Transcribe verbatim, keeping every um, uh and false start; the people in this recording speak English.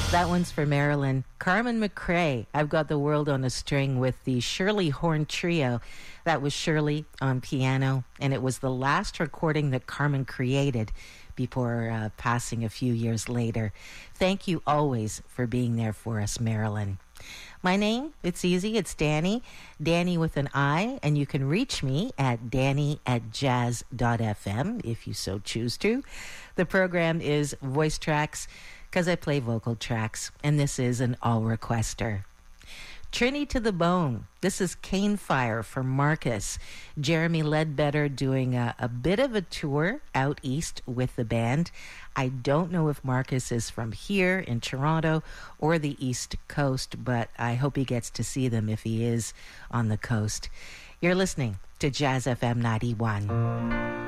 That one's for Marilyn. Carmen McRae, I've Got the World on a String with the Shirley Horn Trio. That was Shirley on piano, and it was the last recording that Carmen created before uh, passing a few years later. Thank you always for being there for us, Marilyn. My name, it's easy, it's Danny, Danny with an I, and you can reach me at danny at jazz dot f m if you so choose to. The program is Voice Tracks, because I play vocal tracks, and this is an all-requester. Trini to the Bone. This is Cane Fire for Marcus. Jeremy Ledbetter doing a, a bit of a tour out east with the band. I don't know if Marcus is from here in Toronto or the East Coast, but I hope he gets to see them if he is on the coast. You're listening to Jazz F M ninety-one.